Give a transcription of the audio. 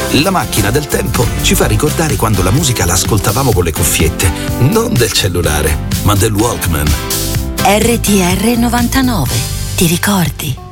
La macchina del tempo ci fa ricordare quando la musica la ascoltavamo con le cuffiette, non del cellulare, ma del Walkman. RTR 99. Ti ricordi?